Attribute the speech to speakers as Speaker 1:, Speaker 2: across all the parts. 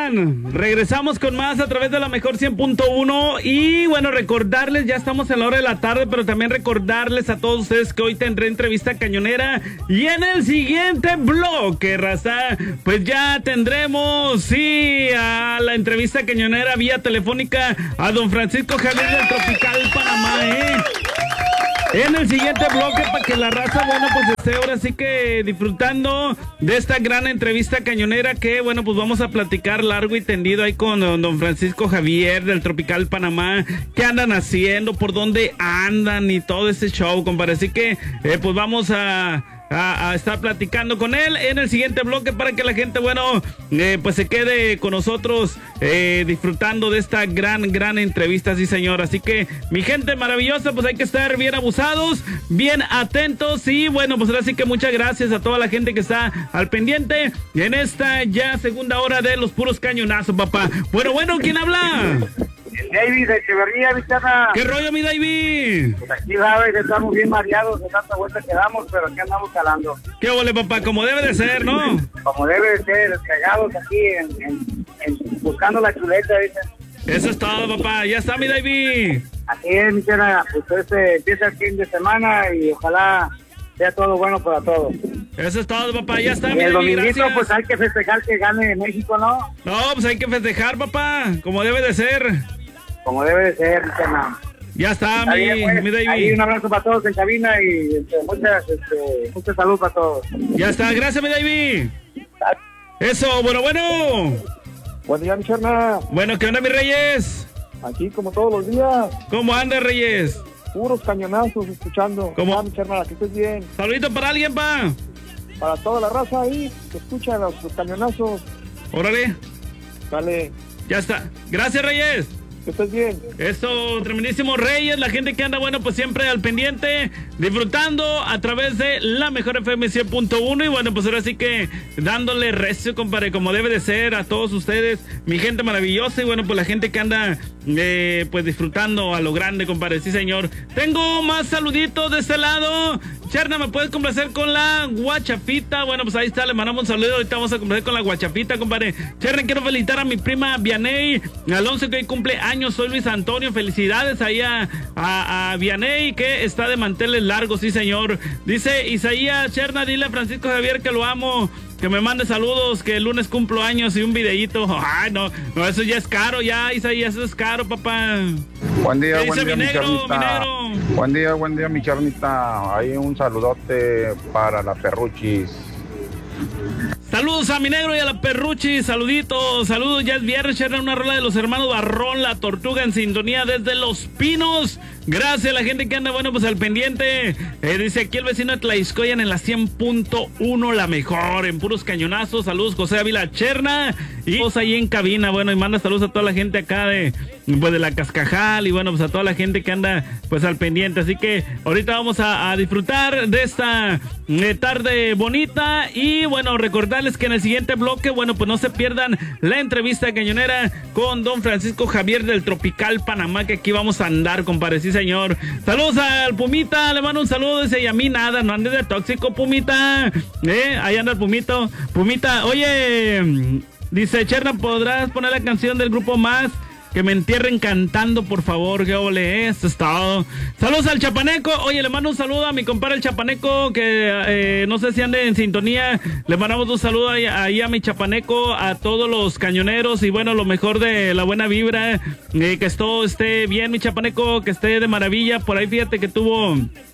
Speaker 1: están? Regresamos con más a través de la mejor 100.1 y bueno, recordarles, ya estamos en la hora de la tarde, pero también recordarles a todos ustedes que hoy tendré entrevista cañonera y en el siguiente bloque, raza, pues ya tendremos, sí, a la entrevista cañonera vía telefónica a don Francisco Javier del Tropical Panamá, en el siguiente bloque, para que la raza, bueno, pues esté ahora sí que disfrutando de esta gran entrevista cañonera que, bueno, pues vamos a platicar largo y tendido ahí con don Francisco Javier del Tropical Panamá, qué andan haciendo, por dónde andan y todo ese show, compadre. Así que, pues vamos a estar platicando con él en el siguiente bloque para que la gente, bueno, pues se quede con nosotros disfrutando de esta gran entrevista, sí señor. Así que mi gente maravillosa, pues hay que estar bien abusados, bien atentos y bueno, pues ahora sí que muchas gracias a toda la gente que está al pendiente en esta ya segunda hora de los puros cañonazos, papá. Bueno, ¿quién habla?
Speaker 2: David de Echeverría, Vichana.
Speaker 1: ¿Qué rollo, mi David?
Speaker 2: Pues aquí sabes, estamos bien mareados de tanta vuelta que damos, pero aquí andamos calando.
Speaker 1: ¿Qué ole, papá? Como debe de ser, ¿no?
Speaker 2: Como debe de ser, pegados aquí buscando la chuleta, dicen.
Speaker 1: Eso es todo, papá. Ya está, mi David.
Speaker 2: Así es, Vichana. Pues empieza el fin de semana y ojalá sea todo bueno para todos.
Speaker 1: Eso es todo, papá. Ya está, mi
Speaker 2: David. El
Speaker 1: David,
Speaker 2: dominguito,
Speaker 1: gracias.
Speaker 2: pues hay que festejar que gane México, ¿no?
Speaker 1: No, pues hay que festejar, papá. Como debe de ser.
Speaker 2: Como debe de ser, Vichana.
Speaker 1: Ya está,
Speaker 2: Está bien, pues,
Speaker 1: mi David.
Speaker 2: ahí un abrazo para todos en cabina y mucha salud para todos.
Speaker 1: Ya está, gracias, mi David. Eso, bueno.
Speaker 3: Buen día, mi charna.
Speaker 1: Bueno, ¿qué onda, mis Reyes?
Speaker 3: Aquí como todos los días,
Speaker 1: ¿Cómo anda, Reyes?
Speaker 3: puros cañonazos escuchando.
Speaker 1: ¿Cómo?
Speaker 3: Mi charna, que estés bien.
Speaker 1: Saludito para alguien, pa.
Speaker 3: Para toda la raza ahí, que escucha los cañonazos.
Speaker 1: Órale,
Speaker 3: Dale,
Speaker 1: ya está. Gracias, Reyes.
Speaker 3: que estés bien.
Speaker 1: Eso, tremendísimo Reyes, la gente que anda, bueno, pues siempre al pendiente, disfrutando a través de la mejor FM 100.1 y bueno, pues ahora sí que dándole recio, compadre, como debe de ser a todos ustedes, mi gente maravillosa y bueno, pues la gente que anda, pues disfrutando a lo grande, compadre, sí señor. Tengo más saluditos de este lado. Cherna, ¿me puedes complacer con la guachafita? Bueno, pues ahí está, le mandamos un saludo, ahorita vamos a complacer con la guachafita, compadre. Cherna, quiero felicitar a mi prima Vianey Alonso, que hoy cumple años, soy Luis Antonio, felicidades ahí a Vianey, que está de manteles largos, sí señor. Dice Isaías, Cherna, dile a Francisco Javier que lo amo, que me mande saludos, que el lunes cumplo años y un videíto. Ay, no, eso ya es caro, ya, Isaías, eso es caro, papá.
Speaker 4: Buen día,
Speaker 1: ¿Qué dice mi negro, mi negro?
Speaker 4: Buen día, mi charnita. Ahí un saludote para la Perruchis.
Speaker 1: Saludos a mi negro y a la Perruchi, saluditos, saludos, ya es viernes, Cherna, una rola de los hermanos Barrón, La Tortuga en sintonía desde Los Pinos. Gracias a la gente que anda, bueno, pues al pendiente. Dice aquí el vecino de Tlaixcoyan en la 100.1, la mejor, en puros cañonazos. Saludos, José Ávila Cherna. Y vos ahí en cabina, bueno, y manda saludos a toda la gente acá de la Cascajal. Y bueno, pues a toda la gente que anda, pues al pendiente. Así que ahorita vamos a disfrutar de esta tarde bonita. Y bueno, recordarles que en el siguiente bloque, bueno, pues no se pierdan la entrevista cañonera con don Francisco Javier del Tropical Panamá, que aquí vamos a andar, compadre, sí señor. Saludos al Pumita, le mando un saludo, dice, y a mí nada, no andes de tóxico, Pumita. Ahí anda el Pumita, oye, dice, Cherna, ¿podrás poner la canción del grupo Más? Que me entierren cantando, por favor, que ole, esto es todo. Saludos al Chapaneco. Oye, le mando un saludo a mi compadre el Chapaneco, que no sé si ande en sintonía. Le mandamos un saludo ahí a mi Chapaneco, a todos los cañoneros y bueno, lo mejor de la buena vibra, que todo esté bien, mi Chapaneco, que esté de maravilla. Por ahí fíjate que tuvo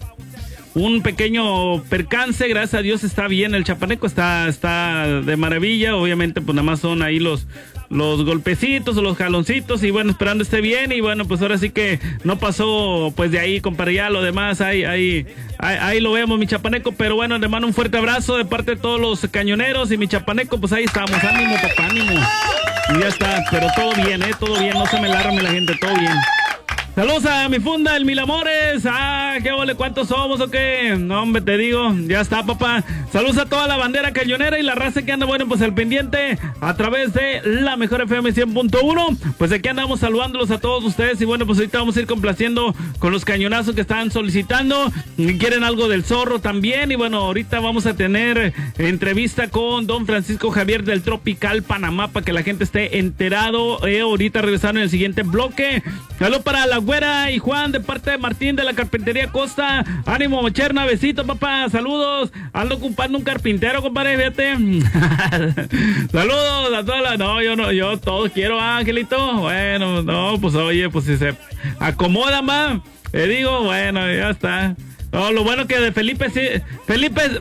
Speaker 1: un pequeño percance, gracias a Dios está bien, el Chapaneco está de maravilla. Obviamente pues nada más son ahí los golpecitos o los jaloncitos y bueno, esperando esté bien y bueno, pues ahora sí que no pasó pues de ahí, compadre, ya lo demás ahí lo vemos, mi Chapaneco, pero bueno, le mando un fuerte abrazo de parte de todos los cañoneros y mi Chapaneco, pues ahí estamos, ánimo, papá, ánimo. Y ya está, pero todo bien, no se me alarme la gente, todo bien. Saludos a mi funda, el Mil Amores. Qué ole, ¿cuántos somos o qué? No, hombre, te digo, ya está, papá. Saludos a toda la bandera cañonera y la raza que anda, bueno, pues al pendiente a través de la Mejor FM 100.1. Pues aquí andamos saludándolos a todos ustedes. Y bueno, pues ahorita vamos a ir complaciendo con los cañonazos que están solicitando. Quieren algo del Zorro también. Y bueno, ahorita vamos a tener entrevista con don Francisco Javier del Tropical Panamá para que la gente esté enterado. Ahorita regresaron en el siguiente bloque. Saludos para la Güera y Juan de parte de Martín de la Carpintería Costa. Ánimo, Mocherna, besito, papá. Saludos. Ando ocupando un carpintero, compadre, fíjate. Saludos a todas las... No, yo todo quiero, Angelito. Bueno, no, pues oye, pues si se acomoda más, digo, bueno, ya está. No, lo bueno que de Felipe, sí, Felipe,